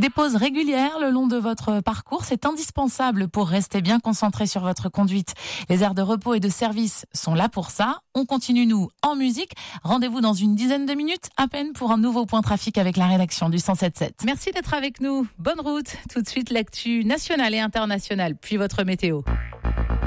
Des pauses régulières le long de votre parcours, c'est indispensable pour rester bien concentré sur votre conduite. Les aires de repos et de service sont là pour ça. On continue, nous, en musique. Rendez-vous dans une dizaine de minutes à peine pour un nouveau point trafic avec la rédaction du 107.7. Merci d'être avec nous. Bonne route. Tout de suite, l'actu nationale et internationale, puis votre météo.